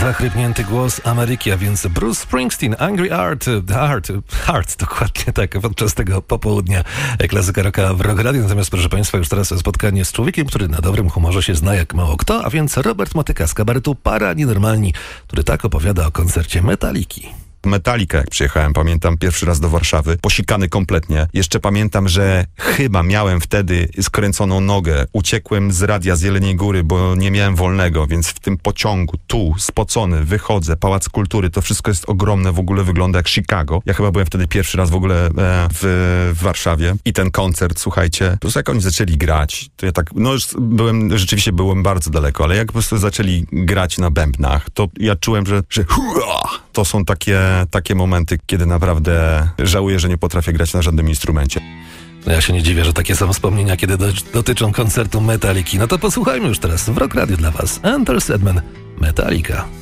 zachrypnięty głos Ameryki, a więc Bruce Springsteen, Angry Heart, dokładnie tak, podczas tego popołudnia klasyka rocka w Rock Radio. Natomiast proszę Państwa, już teraz spotkanie z człowiekiem, który na dobrym humorze się zna jak mało kto, a więc Robert Motyka z kabaretu Paranienormalni, który tak opowiada o koncercie Metaliki. Metallica, jak przyjechałem, pamiętam pierwszy raz do Warszawy, posikany kompletnie. Jeszcze pamiętam, że chyba miałem wtedy skręconą nogę. Uciekłem z radia z Jeleniej Góry, bo nie miałem wolnego, więc w tym pociągu, tu, spocony, wychodzę, Pałac Kultury, to wszystko jest ogromne, w ogóle wygląda jak Chicago. Ja chyba byłem wtedy pierwszy raz w ogóle w Warszawie i ten koncert, słuchajcie, po prostu jak oni zaczęli grać, to ja tak, no już rzeczywiście byłem bardzo daleko, ale jak po prostu zaczęli grać na bębnach, to ja czułem, że to są takie momenty, kiedy naprawdę żałuję, że nie potrafię grać na żadnym instrumencie. No ja się nie dziwię, że takie są wspomnienia, kiedy dotyczą koncertu Metaliki. No to posłuchajmy już teraz w Rock Radio dla Was. Enter Sandman, Metallica.